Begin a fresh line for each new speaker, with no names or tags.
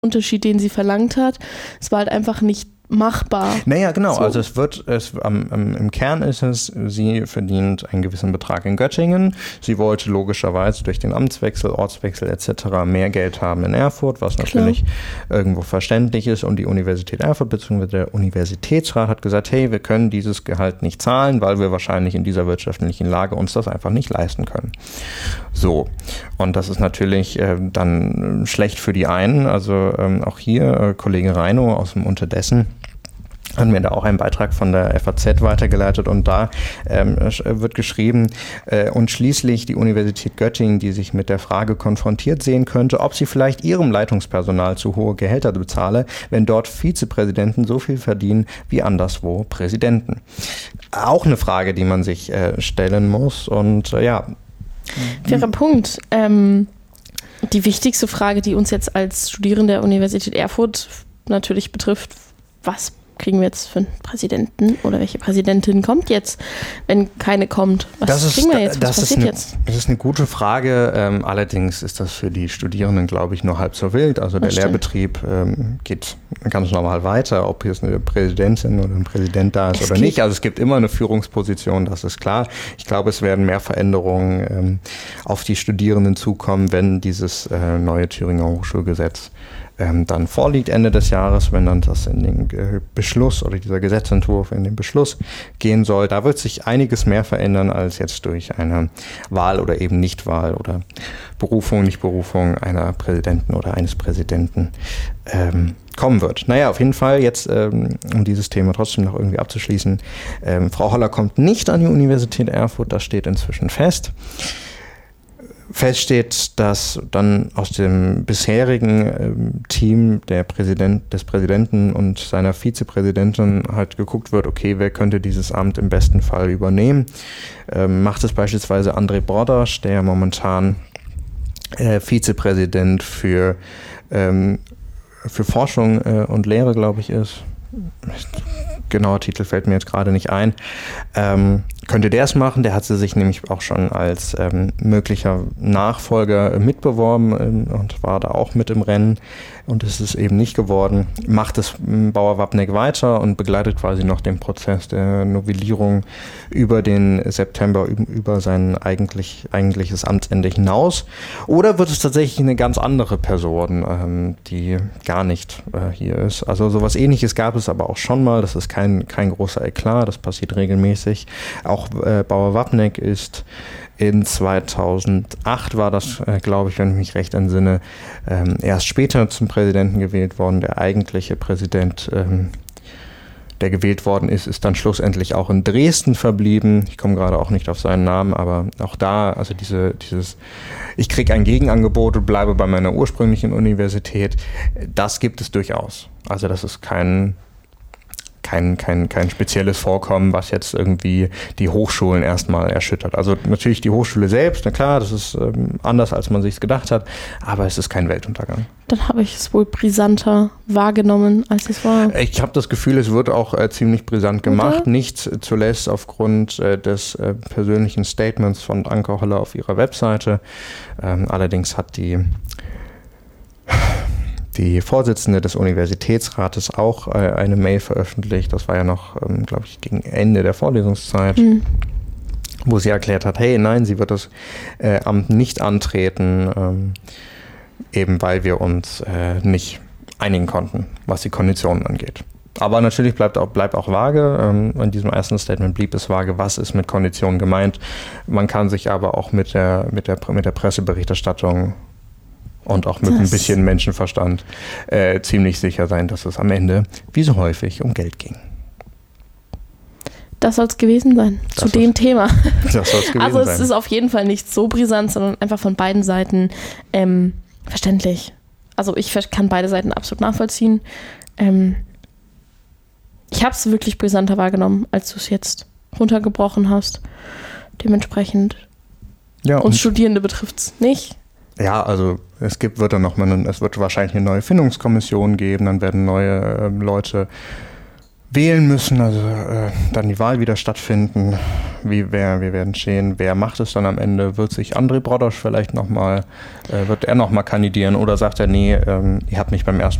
Unterschied, den sie verlangt hat. Es war halt einfach nicht machbar.
Naja, genau.
So.
Also im Kern ist es, sie verdient einen gewissen Betrag in Göttingen. Sie wollte logischerweise durch den Amtswechsel, Ortswechsel etc. mehr Geld haben in Erfurt, was natürlich irgendwo verständlich ist. Und die Universität Erfurt bzw. der Universitätsrat hat gesagt, hey, wir können dieses Gehalt nicht zahlen, weil wir wahrscheinlich in dieser wirtschaftlichen Lage uns das einfach nicht leisten können. So. Und das ist natürlich dann schlecht für die einen. Also auch hier Kollege Reino aus dem Unterdessen hat mir da auch einen Beitrag von der FAZ weitergeleitet und da wird geschrieben, und schließlich die Universität Göttingen, die sich mit der Frage konfrontiert sehen könnte, ob sie vielleicht ihrem Leitungspersonal zu hohe Gehälter bezahle, wenn dort Vizepräsidenten so viel verdienen wie anderswo Präsidenten. Auch eine Frage, die man sich stellen muss und ja.
Fairer Punkt. Die wichtigste Frage, die uns jetzt als Studierende der Universität Erfurt natürlich betrifft, was kriegen wir jetzt für einen Präsidenten oder welche Präsidentin kommt jetzt, wenn keine kommt? Was kriegen wir jetzt? Was passiert jetzt?
Das ist eine gute Frage. Allerdings ist das für die Studierenden, glaube ich, nur halb so wild. Also der Lehrbetrieb geht ganz normal weiter, ob jetzt eine Präsidentin oder ein Präsident da ist oder nicht. Also es gibt immer eine Führungsposition, das ist klar. Ich glaube, es werden mehr Veränderungen auf die Studierenden zukommen, wenn dieses neue Thüringer Hochschulgesetz dann vorliegt Ende des Jahres, wenn dann das in den Beschluss oder dieser Gesetzentwurf in den Beschluss gehen soll. Da wird sich einiges mehr verändern, als jetzt durch eine Wahl oder eben Nichtwahl oder Berufung, Nichtberufung einer Präsidenten oder eines Präsidenten kommen wird. Naja, auf jeden Fall jetzt, um dieses Thema trotzdem noch irgendwie abzuschließen, Frau Holler kommt nicht an die Universität Erfurt, das steht inzwischen fest. Fest steht, dass dann aus dem bisherigen Team des Präsidenten und seiner Vizepräsidentin halt geguckt wird, okay, wer könnte dieses Amt im besten Fall übernehmen. Macht es beispielsweise André Brodasch, der momentan Vizepräsident für Forschung und Lehre, glaube ich, ist. Genauer Titel fällt mir jetzt gerade nicht ein. Könnte der es machen? Der hat sie sich nämlich auch schon als möglicher Nachfolger mitbeworben und war da auch mit im Rennen und ist es eben nicht geworden. Macht es Bauer-Wapneck weiter und begleitet quasi noch den Prozess der Novellierung über den September, über sein eigentliches Amtsende hinaus? Oder wird es tatsächlich eine ganz andere Person, die gar nicht hier ist? Also sowas Ähnliches gab es aber auch schon mal. Das ist kein großer Eklat, das passiert regelmäßig. Auch Bauer-Wapneck ist in 2008 war das, glaube ich, wenn ich mich recht entsinne, erst später zum Präsidenten gewählt worden. Der eigentliche Präsident, der gewählt worden ist, ist dann schlussendlich auch in Dresden verblieben. Ich komme gerade auch nicht auf seinen Namen, aber auch da, also dieses ich kriege ein Gegenangebot und bleibe bei meiner ursprünglichen Universität, das gibt es durchaus. Also das ist kein spezielles Vorkommen, was jetzt irgendwie die Hochschulen erstmal erschüttert. Also natürlich die Hochschule selbst, na klar, das ist anders, als man sich gedacht hat, aber es ist kein Weltuntergang.
Dann habe ich es wohl brisanter wahrgenommen, als es war.
Ich habe das Gefühl, es wird auch ziemlich brisant gemacht, nicht zuletzt aufgrund des persönlichen Statements von Anke Holler auf ihrer Webseite. Allerdings hat die Vorsitzende des Universitätsrates auch eine Mail veröffentlicht. Das war ja noch, glaube ich, gegen Ende der Vorlesungszeit, wo sie erklärt hat, hey, nein, sie wird das Amt nicht antreten, eben weil wir uns nicht einigen konnten, was die Konditionen angeht. Aber natürlich bleibt auch vage. In diesem ersten Statement blieb es vage, was ist mit Konditionen gemeint. Man kann sich aber auch mit der Presseberichterstattung und auch mit ein bisschen Menschenverstand ziemlich sicher sein, dass es am Ende, wie so häufig, um Geld ging.
Das soll es gewesen sein, zu dem Thema.
Das soll's gewesen sein.
Also es ist auf jeden Fall nicht so brisant, sondern einfach von beiden Seiten verständlich. Also ich kann beide Seiten absolut nachvollziehen. Ich habe es wirklich brisanter wahrgenommen, als du es jetzt runtergebrochen hast. Dementsprechend. Ja, und Studierende betrifft es nicht.
Ja, also es wird wahrscheinlich eine neue Findungskommission geben, dann werden neue Leute wählen müssen, also dann die Wahl wieder stattfinden wir werden sehen, wer macht es dann am Ende. Wird sich André Brodosch vielleicht nochmal, wird er nochmal kandidieren oder sagt er, nee, ihr habt mich beim ersten